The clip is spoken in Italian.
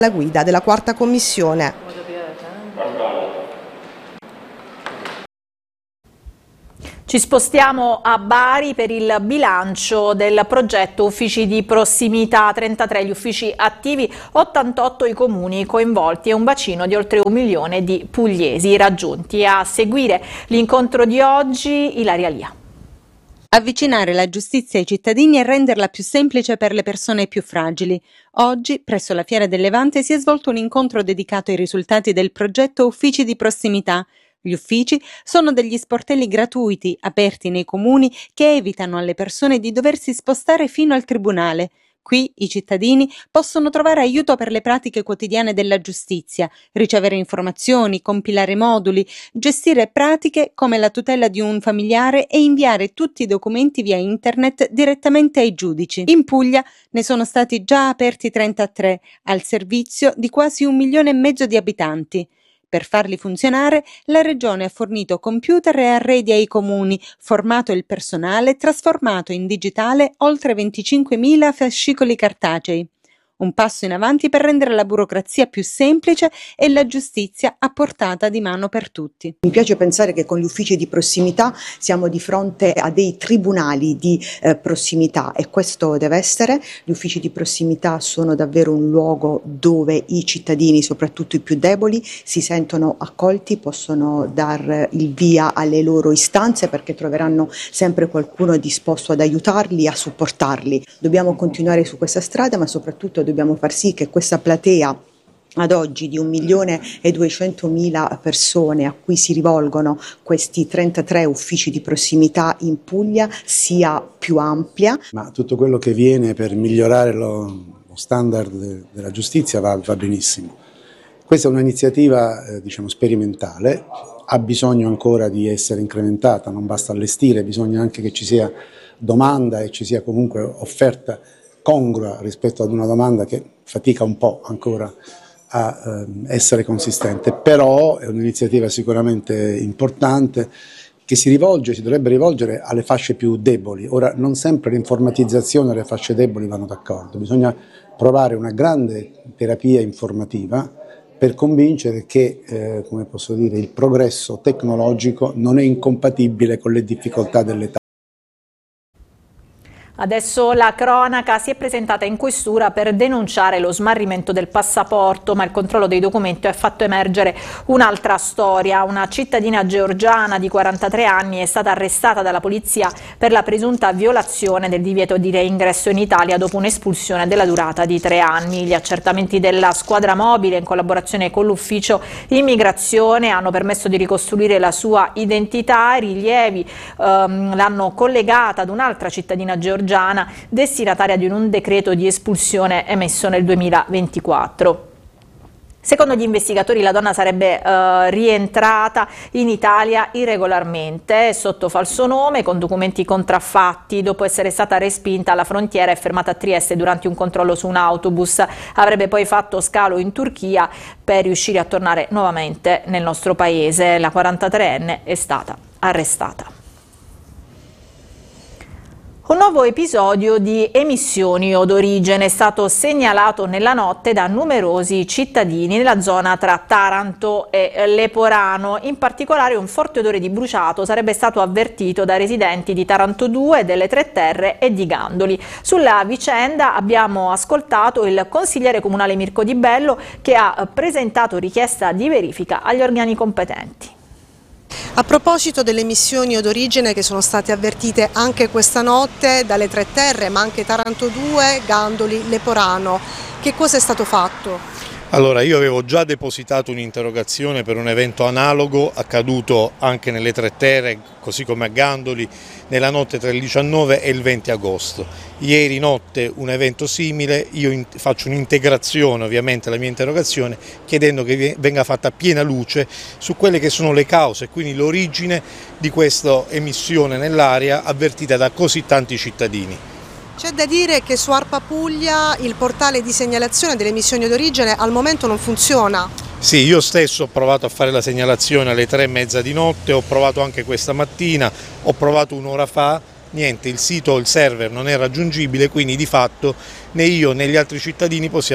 La guida della quarta commissione. Ci spostiamo a Bari per il bilancio del progetto Uffici di Prossimità, 33 gli uffici attivi, 88 i comuni coinvolti e un bacino di oltre 1 milione di pugliesi raggiunti. A seguire l'incontro di oggi, Ilaria Lia. Avvicinare la giustizia ai cittadini e renderla più semplice per le persone più fragili. Oggi, presso la Fiera del Levante, si è svolto un incontro dedicato ai risultati del progetto Uffici di Prossimità. Gli uffici sono degli sportelli gratuiti aperti nei comuni che evitano alle persone di doversi spostare fino al tribunale. Qui i cittadini possono trovare aiuto per le pratiche quotidiane della giustizia, ricevere informazioni, compilare moduli, gestire pratiche come la tutela di un familiare e inviare tutti i documenti via internet direttamente ai giudici. In Puglia ne sono stati già aperti 33, al servizio di quasi 1,5 milioni di abitanti. Per farli funzionare, la Regione ha fornito computer e arredi ai comuni, formato il personale, trasformato in digitale oltre 25.000 fascicoli cartacei. Un passo in avanti per rendere la burocrazia più semplice e la giustizia a portata di mano per tutti. Mi piace pensare che con gli uffici di prossimità siamo di fronte a dei tribunali di prossimità e questo deve essere. Gli uffici di prossimità sono davvero un luogo dove i cittadini, soprattutto i più deboli, si sentono accolti, possono dar il via alle loro istanze perché troveranno sempre qualcuno disposto ad aiutarli, a supportarli. Dobbiamo continuare su questa strada, ma soprattutto dobbiamo far sì che questa platea ad oggi di 1.200.000 persone a cui si rivolgono questi 33 uffici di prossimità in Puglia sia più ampia. Ma tutto quello che viene per migliorare lo standard della giustizia va benissimo. Questa è un'iniziativa sperimentale, ha bisogno ancora di essere incrementata, non basta allestire, bisogna anche che ci sia domanda e ci sia comunque offerta congrua rispetto ad una domanda che fatica un po' ancora a essere consistente, però è un'iniziativa sicuramente importante che si dovrebbe rivolgere alle fasce più deboli. Ora, non sempre l'informatizzazione e le fasce deboli vanno d'accordo, bisogna provare una grande terapia informativa per convincere che, come posso dire, il progresso tecnologico non è incompatibile con le difficoltà dell'età. Adesso la cronaca si è presentata in questura per denunciare lo smarrimento del passaporto, ma il controllo dei documenti ha fatto emergere un'altra storia. Una cittadina georgiana di 43 anni è stata arrestata dalla polizia per la presunta violazione del divieto di reingresso in Italia dopo un'espulsione della durata di 3 anni. Gli accertamenti della squadra mobile in collaborazione con l'ufficio immigrazione hanno permesso di ricostruire la sua identità. I rilievi l'hanno collegata ad un'altra cittadina georgiana destinataria di un decreto di espulsione emesso nel 2024. Secondo gli investigatori la donna sarebbe rientrata in Italia irregolarmente sotto falso nome con documenti contraffatti dopo essere stata respinta alla frontiera e fermata a Trieste durante un controllo su un autobus. Avrebbe poi fatto scalo in Turchia per riuscire a tornare nuovamente nel nostro paese. La 43enne è stata arrestata. Un nuovo episodio di emissioni odorigene è stato segnalato nella notte da numerosi cittadini nella zona tra Taranto e Leporano. In particolare un forte odore di bruciato sarebbe stato avvertito da residenti di Taranto 2, delle Tre Terre e di Gandoli. Sulla vicenda abbiamo ascoltato il consigliere comunale Mirko Di Bello che ha presentato richiesta di verifica agli organi competenti. A proposito delle emissioni odorigene che sono state avvertite anche questa notte dalle Tre Terre, ma anche Taranto 2, Gandoli, Leporano, che cosa è stato fatto? Allora, io avevo già depositato un'interrogazione per un evento analogo accaduto anche nelle Tre Terre, così come a Gandoli, nella notte tra il 19 e il 20 agosto. Ieri notte un evento simile, io faccio un'integrazione ovviamente alla mia interrogazione chiedendo che venga fatta piena luce su quelle che sono le cause, quindi l'origine di questa emissione nell'aria avvertita da così tanti cittadini. C'è da dire che su ARPA Puglia il portale di segnalazione delle emissioni d'origine al momento non funziona. Sì, io stesso ho provato a fare la segnalazione alle 3:30 di notte, ho provato anche questa mattina, ho provato un'ora fa, niente, il sito, il server non è raggiungibile, quindi di fatto né io né gli altri cittadini possiamo